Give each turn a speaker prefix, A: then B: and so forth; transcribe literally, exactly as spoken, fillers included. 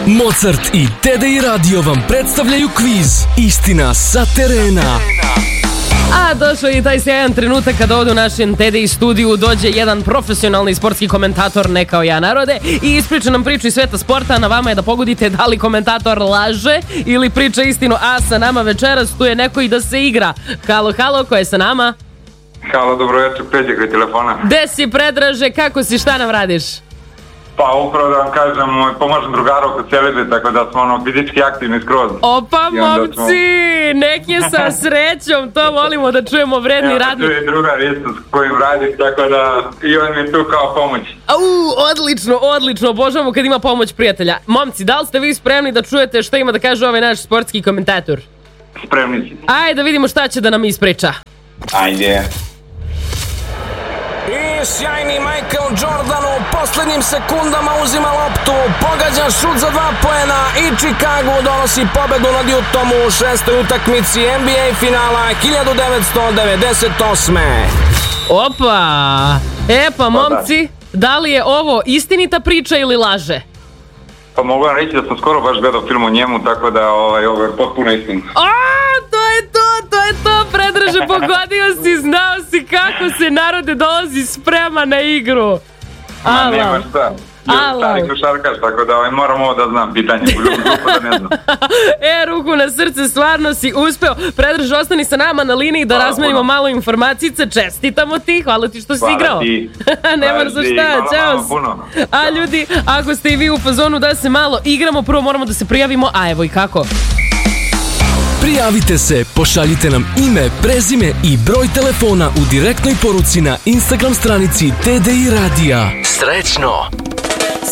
A: Mozart i T D I Radio vam predstavljaju kviz Istina sa terena.
B: A došao je taj sjajan trenutak kada ovdje u našem T D I studiju dođe jedan profesionalni sportski komentator, ne kao ja narode, i ispriča nam priču iz sveta sporta. Na vama je da pogodite da li komentator laže ili priča istinu. A sa nama večeras tu je neko i da se igra. Halo, halo, ko je sa nama?
C: Halo, dobro večer, Peđa kraj telefona.
B: Gde si, Predraže, kako si, šta nam radiš?
C: Pa upravo da vam kažem, pomožem drugaru oko celibe, tako da smo ono fizički aktivni skroz.
B: Opa, momci, smo... nek je sa srećom, to volimo da čujemo, vredni
C: ja,
B: radnik.
C: Tu je drugar isto s kojim radim, tako da i on je tu kao pomoć.
B: Au, odlično, odlično, obožavamo kad ima pomoć prijatelja. Momci, da li ste vi spremni da čujete šta ima da kaže ovaj naš sportski komentator?
C: Spremni si.
B: Ajde da vidimo šta će da nam ispriča.
C: Ajde.
D: I sjajni Michael Jordan u posljednjim sekundama uzima loptu, pogađa šut za dva poena i Chicago donosi pobedu nad Utahom u šestoj utakmici N B A finala hiljadu devetsto devedeset osme.
B: Opa! E pa momci, da li je ovo istinita priča ili laže?
C: Pa mogu vam reći da sam skoro baš gledao film o njemu, tako da ovaj, ovo je potpuno istina.
B: A, to je to, to je to, Predraže, pogodio si, znao si kako se narode dolazi sprema na igru.
C: Ma nema šta, ja stari košarkaš, tako da ovaj, moram ovo da znam pitanje, u grupu da ne znam.
B: E, ruku na srce, stvarno si uspeo. Predraže, ostani sa nama na liniji da hvala razmenimo puno. Malo informacice, čestitamo ti, hvala ti što si hvala igrao. Ti. Nema za šta, čao. A ljudi, ako ste i vi u fazonu da se malo igramo, prvo moramo da se prijavimo, a evo i kako.
A: Prijavite se, pošaljite nam ime, prezime i broj telefona u direktnoj poruci na Instagram stranici T D I Radija. Srećno!